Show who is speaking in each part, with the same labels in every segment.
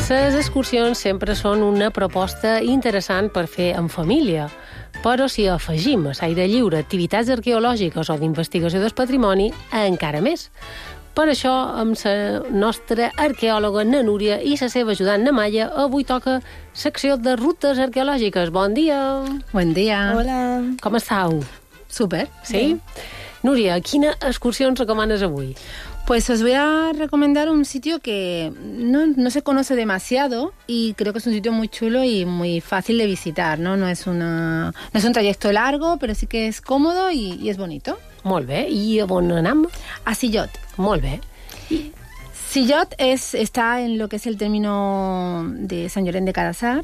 Speaker 1: Les excursions sempre són una proposta interessant per fer en família, però si afegim a l'aire lliure activitats arqueològiques o d'investigació del patrimoni, encara més. Per això, amb la nostra arqueòloga na Núria i la seva ajudant na Maia, avui toca secció de rutes arqueològiques. Bon dia!
Speaker 2: Buen día.
Speaker 3: Hola.
Speaker 1: Com estàu?
Speaker 2: Súper.
Speaker 1: Sí? Núria, quina excursió ens recomanes avui?
Speaker 2: Pues os voy a recomendar un sitio que no se conoce demasiado y creo que es un sitio muy chulo y muy fácil de visitar, ¿no? No es un trayecto largo, pero sí que es cómodo y es bonito.
Speaker 1: Molt bé. I a on anem?
Speaker 2: A Sillot.
Speaker 1: Molt bé.
Speaker 2: Sillot está en lo que es el término de Sant Llorenç de Cardassar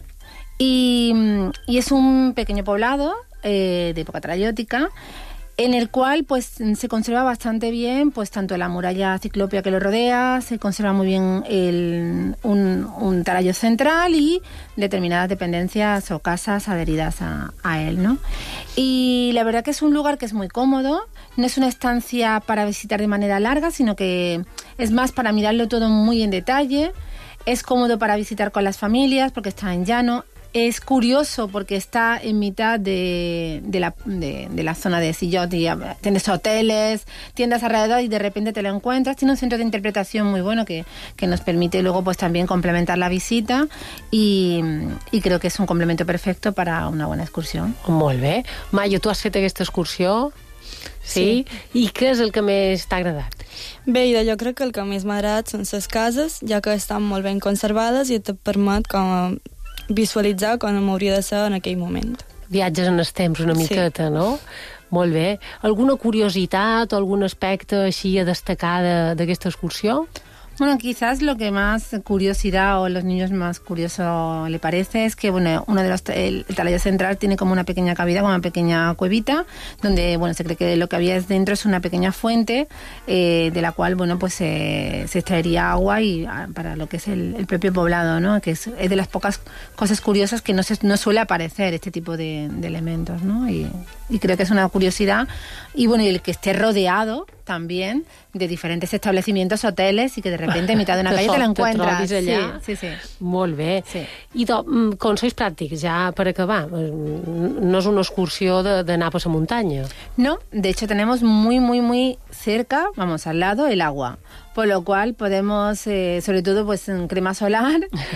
Speaker 2: y es un pequeño poblado de época trayótica, en el cual pues se conserva bastante bien pues tanto la muralla ciclópea que lo rodea, se conserva muy bien un tarallo central y determinadas dependencias o casas adheridas a él, ¿no? Y la verdad que es un lugar que es muy cómodo, no es una estancia para visitar de manera larga, sino que es más para mirarlo todo muy en detalle, es cómodo para visitar con las familias porque está en llano. Es curioso porque está en mitad de la zona de Sillot y tienes hoteles, tiendas alrededor y de repente te lo encuentras. Tiene un centro de interpretación muy bueno que nos permite luego pues también complementar la visita y creo que es un complemento perfecto para una buena excursión.
Speaker 1: Molt bé. Maia, tu has fet aquesta excursió? Sí? I què és el que més t'ha agradat?
Speaker 3: Bé, jo crec que el que més m'ha agradat són les cases, ja que estan molt ben conservades i et permet com visualitzar com m'hauria de ser en aquell moment.
Speaker 1: Viatges en els temps una miqueta, no? Molt bé. Alguna curiositat o algun aspecte així a destacar d'aquesta excursió?
Speaker 2: Bueno, quizás lo que más curiosidad o los niños más curioso le parece es que, bueno, el talayo central tiene como una pequeña cavidad, como una pequeña cuevita, donde, bueno, se cree que lo que había dentro es una pequeña fuente de la cual, bueno, pues se extraería agua y para lo que es el propio poblado, ¿no? Que es de las pocas cosas curiosas que no suele aparecer este tipo de elementos, ¿no? Y creo que es una curiosidad. Y bueno, y el que esté rodeado también de diferentes establecimientos, hoteles, y que de repente en mitad de una calle te lo encuentras.
Speaker 1: Sí. Molt bé.
Speaker 2: Sí.
Speaker 1: I consells pràctics, ja per acabar. No és una excursió d'anar per la muntanya.
Speaker 2: No, de hecho tenemos muy, muy, muy cerca, vamos, al lado, el agua. Por lo cual podemos, sobre todo, pues crema solar,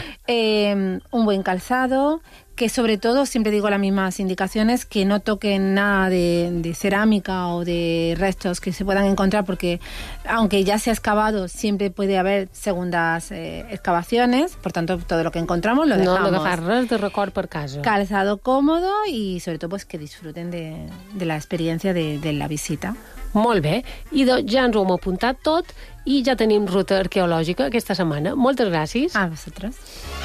Speaker 2: un buen calzado, que sobre todo, siempre digo las mismas indicaciones, que no toquen nada de cerámica o de restos que se puedan encontrar, porque aunque ya se ha excavado, siempre puede haber segundas excavaciones, por tanto, todo lo que encontramos lo dejamos.
Speaker 1: No agafar res de record per casa.
Speaker 2: Calzado cómodo y sobre todo pues que disfruten de la experiencia de la visita.
Speaker 1: Molt bé. I ja ens ho hem apuntat tot i ja tenim ruta arqueològica aquesta setmana. Moltes gràcies.
Speaker 2: A vosotros.